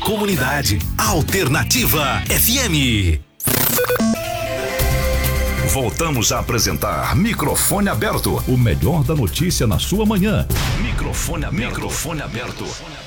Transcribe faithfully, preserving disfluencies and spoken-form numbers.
comunidade. Alternativa F M. Voltamos a apresentar Microfone Aberto, o melhor da notícia na sua manhã. Microfone aberto. Microfone aberto.